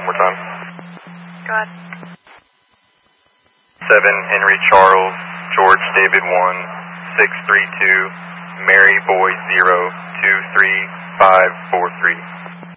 one more time. Go ahead. 7 Henry Charles, George David 1, 632, Mary Boy 0, 23543.